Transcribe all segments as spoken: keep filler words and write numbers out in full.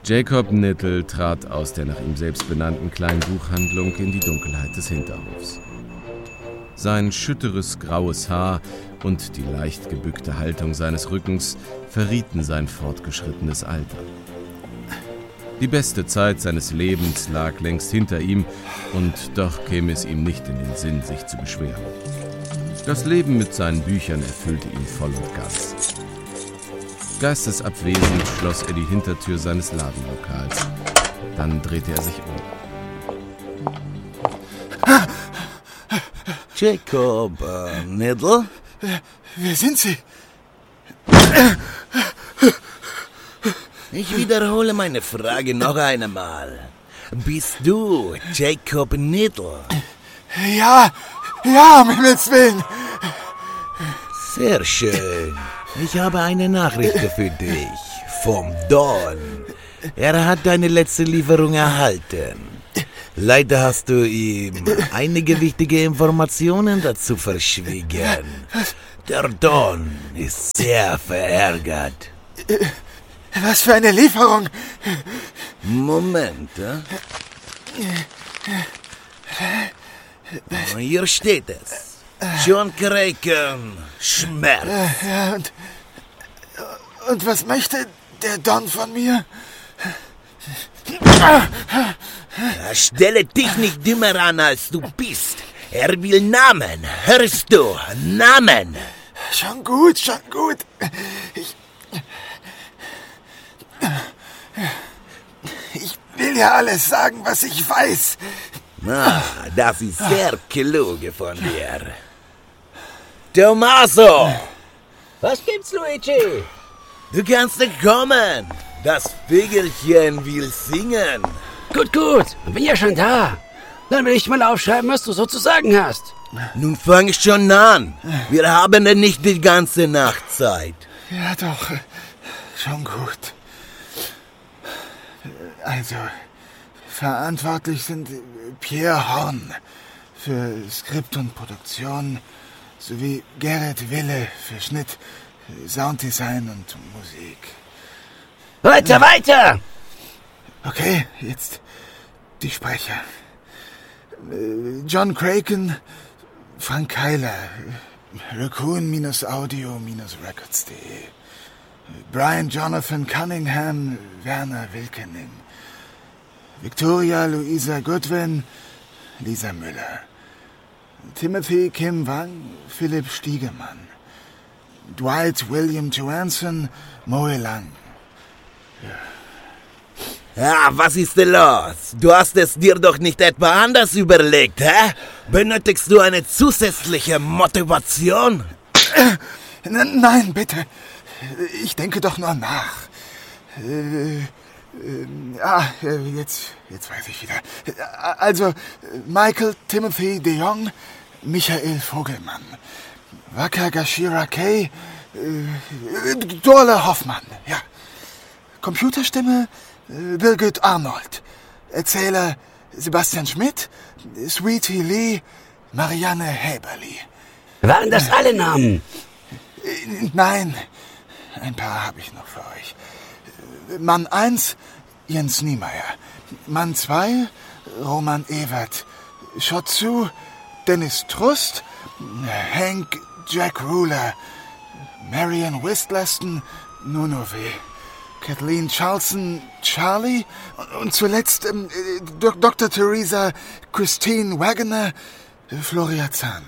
Jacob Nittl trat aus der nach ihm selbst benannten kleinen Buchhandlung in die Dunkelheit des Hinterhofs. Sein schütteres graues Haar und die leicht gebückte Haltung seines Rückens verrieten sein fortgeschrittenes Alter. Die beste Zeit seines Lebens lag längst hinter ihm, und doch käme es ihm nicht in den Sinn, sich zu beschweren. Das Leben mit seinen Büchern erfüllte ihn voll und ganz. Geistesabwesend schloss er die Hintertür seines Ladenlokals. Dann drehte er sich um. Jacob äh, Nittl? Wer sind Sie? Ich wiederhole meine Frage noch einmal. Bist du Jacob Nittl? Ja, ja, um Himmels Willen. Sehr schön. Ich habe eine Nachricht für dich. Vom Don. Er hat deine letzte Lieferung erhalten. Leider hast du ihm einige wichtige Informationen dazu verschwiegen. Der Don ist sehr verärgert. Was für eine Lieferung? Moment, äh? Hier steht es. John Kraken, Schmerz. Ja, und, und was möchte der Don von mir? Stelle dich nicht dümmer an, als du bist. Er will Namen. Hörst du? Namen. Schon gut, schon gut. Ich... Ich will ja alles sagen, was ich weiß. Ah, das ist sehr klug von dir. Tommaso! Was gibt's, Luigi? Du kannst kommen. Das Vögelchen will singen. Gut, gut. Bin ja schon da. Dann will ich mal aufschreiben, was du so zu sagen hast. Nun fang schon an. Wir haben denn nicht die ganze Nacht Zeit. Ja, doch. Schon gut. Also, verantwortlich sind Pierre Horn für Skript und Produktion sowie Gerrit Wille für Schnitt, Sounddesign und Musik. Weiter, weiter! Okay, jetzt die Sprecher. John Kraken, Frank Keiler, Raccoon-Audio-Records punkt de, Brian Jonathan Cunningham, Werner Wilkening, Victoria Louisa Goodwin, Lisa Müller, Timothy Kim Wang, Philipp Stiegemann, Dwight William Johansson, Moe Lang. Ja, was ist denn los? Du hast es dir doch nicht etwa anders überlegt, hä? Benötigst du eine zusätzliche Motivation? N- Nein, bitte. Ich denke doch nur nach. Äh, äh, ah, jetzt, jetzt weiß ich wieder. Also, Michael Timothy de Jong, Michael Vogelmann, Waka Gashira Kay, äh, Dorle Hoffmann, ja. Computerstimme, äh, Birgit Arnold. Erzähler, Sebastian Schmidt, Sweetie Lee, Marianne Häberli. Waren das alle Namen? Äh, Nein, ein paar habe ich noch für euch. Mann eins, Jens Niemeyer. Mann zwei, Roman Ewert. Schotzu, Dennis Trust. Hank Jack Ruler. Marion Wistlaston, Nuno W. Kathleen Charlson, Charlie. Und zuletzt ähm, Doktor Theresa Christine Wagoner, Floria Zahn.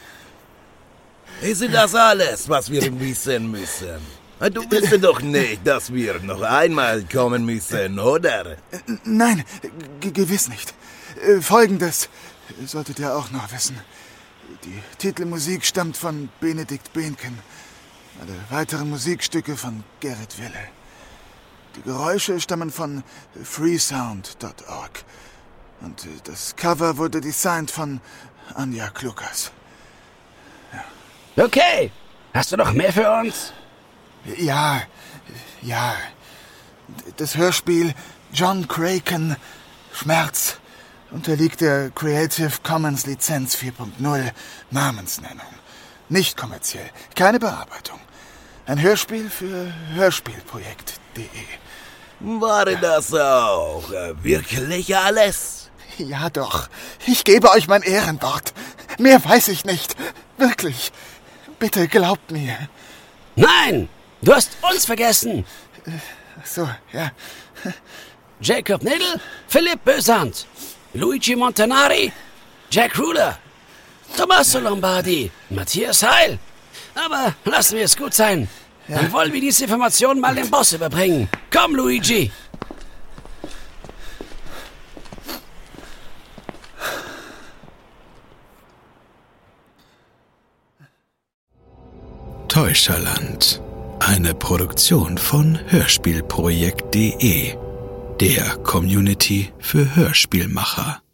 Ist das alles, was wir wissen müssen? Du willst doch nicht, dass wir noch einmal kommen müssen, oder? Nein, g- gewiss nicht. Äh, Folgendes solltet ihr auch noch wissen. Die Titelmusik stammt von Benedikt Behnken. Alle weiteren Musikstücke von Gerrit Wille. Die Geräusche stammen von freesound punkt org. Und das Cover wurde designt von Anja Klukas. Ja. Okay. Hast du noch mehr für uns? Ja, ja. Das Hörspiel John Kraken, Schmerz, unterliegt der Creative Commons Lizenz vier Punkt null Namensnennung. Nicht kommerziell, keine Bearbeitung. Ein Hörspiel für hörspielprojekt punkt de. War das auch wirklich alles? Ja doch, ich gebe euch mein Ehrenwort. Mehr weiß ich nicht. Wirklich. Bitte glaubt mir. Nein, du hast uns vergessen. So, ja. Jacob Niddle, Philipp Bösand, Luigi Montanari, Jack Ruler, Tommaso Lombardi, Matthias Heil. Aber lassen wir es gut sein. Ja. Dann wollen wir diese Information mal dem Boss überbringen. Komm, Luigi. Täuscherland. Eine Produktion von Hörspielprojekt punkt de, der Community für Hörspielmacher.